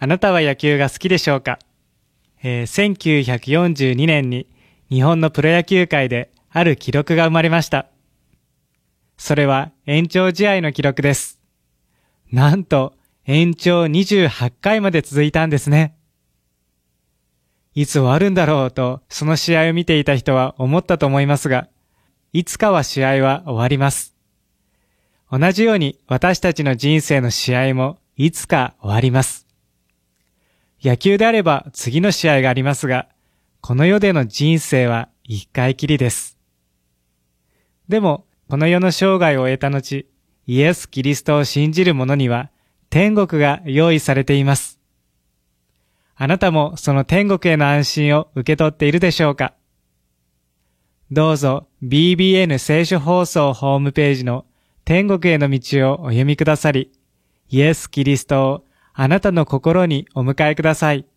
あなたは野球が好きでしょうか？1942年に日本のプロ野球界である記録が生まれました。それは延長試合の記録です。なんと延長28回まで続いたんですね。いつ終わるんだろうとその試合を見ていた人は思ったと思いますが、いつかは試合は終わります。同じように私たちの人生の試合もいつか終わります。野球であれば次の試合がありますが、この世での人生は一回きりです。でも、この世の生涯を終えた後、イエス・キリストを信じる者には天国が用意されています。あなたもその天国への安心を受け取っているでしょうか？どうぞ BBN 聖書放送ホームページの天国への道をお読みくださり、イエス・キリストをあなたの心にお迎えください。